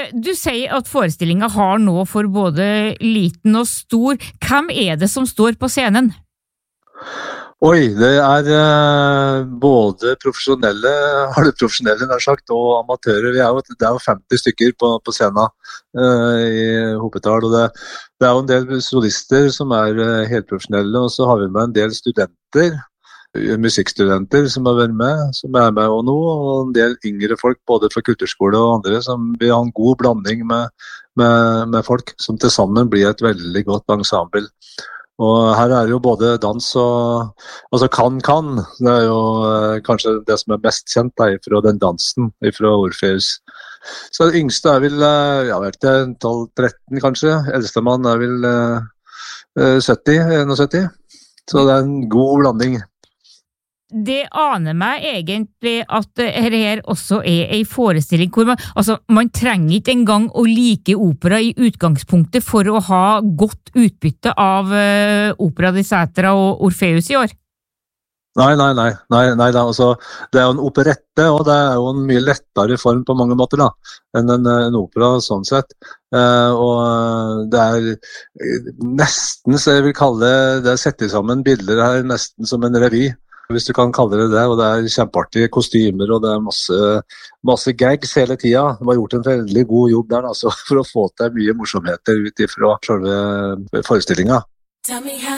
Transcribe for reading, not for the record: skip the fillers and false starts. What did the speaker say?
Du sier at forestillingen har nå for både liten og stor. Hvem det som står på scenen? Oi, det både profesjonelle, halvprofesjonelle nær sagt, og amatører. Det jo 50 stykker på scenen i Hopetall, og det jo en del solister som helt profesjonelle, og så har vi med en del studenter, musikkstudenter som har vært med, som med og nå, og en del yngre folk, både fra kulturskole og andre, som vil ha en god blanding med folk, som til sammen blir et veldig godt ensemble. Og her det jo både dans og altså kan. Det jo kanskje det som mest kjent fra den dansen, fra Orpheus. Så det yngste vel, vet ikke, 12-13 kanskje. Eldstemann vel 70-71. Så det en god blanding. Det aner meg egentlig at her også en forestilling hvor man trenger ikke engang å like opera i utgangspunktet for å ha godt utbytte av Opera di Sætra og Orpheus i år. Nei, altså, det jo en operette, og det jo en mye lettere form på mange måter da, enn en opera sånn sett. Og det nesten, så jeg vil kalle det setter sammen bilder her nesten som en revy. Hvis du kan kalle det, og det kjempeartige kostymer, og det masse gags hele tiden. De har gjort en veldig god jobb der, altså, for å få til mye morsomheter ut ifra selve forestillingen.